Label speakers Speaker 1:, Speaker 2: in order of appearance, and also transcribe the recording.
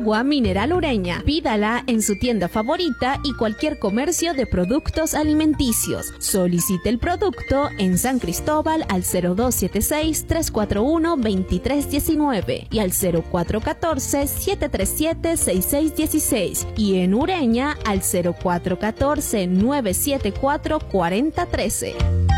Speaker 1: Agua mineral Ureña. Pídala en su tienda favorita y cualquier comercio de productos alimenticios. Solicite el producto en San Cristóbal al 0276-341-2319 y al 0414-737-6616 y en Ureña al 0414-974-4013.